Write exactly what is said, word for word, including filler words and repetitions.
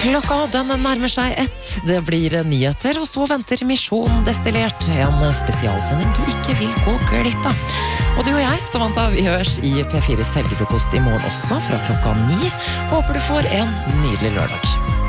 Klokka den nærmer seg ett, det blir nyheter, og så venter Misjon Destillert, en spesialsending du ikke vil gå glipp av. Og du og jeg, Samantha, vi høres i P fires helgefrokost i morgen også, fra klokka ni. Håper du får en nydelig lørdag.